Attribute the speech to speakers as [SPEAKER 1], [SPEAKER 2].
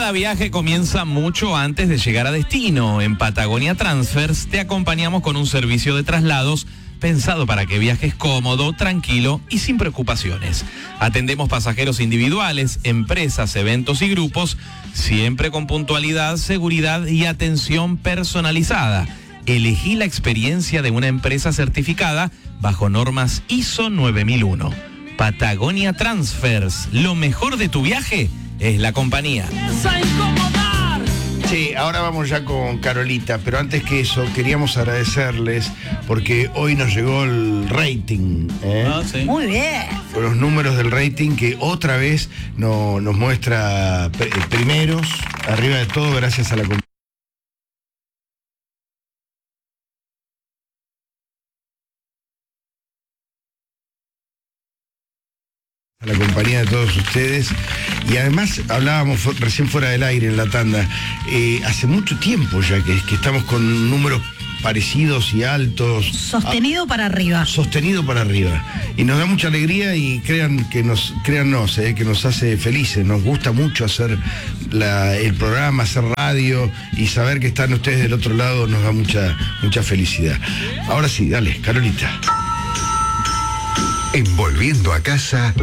[SPEAKER 1] Cada viaje comienza mucho antes de llegar a destino. En Patagonia Transfers te acompañamos con un servicio de traslados pensado para que viajes cómodo, tranquilo y sin preocupaciones. Atendemos pasajeros individuales, empresas, eventos y grupos, siempre con puntualidad, seguridad y atención personalizada. Elegí la experiencia de una empresa certificada bajo normas ISO 9001. Patagonia Transfers, lo mejor de tu viaje es la compañía.
[SPEAKER 2] Sí, ahora vamos ya con Carolita, pero antes que eso queríamos agradecerles porque hoy nos llegó el rating.
[SPEAKER 1] Sí.
[SPEAKER 3] Muy bien.
[SPEAKER 2] Los números del rating que otra vez nos muestra primeros, arriba de todo, gracias a la compañía. A la compañía de todos ustedes. Y además hablábamos recién fuera del aire en la tanda, hace mucho tiempo ya que estamos con números parecidos y altos.
[SPEAKER 3] Sostenido para arriba.
[SPEAKER 2] Sostenido para arriba. Y nos da mucha alegría y créannos, que nos hace felices. Nos gusta mucho hacer el programa, hacer radio y saber que están ustedes del otro lado nos da mucha felicidad. Ahora sí, dale, Carolita.
[SPEAKER 4] En Volviendo a Casa,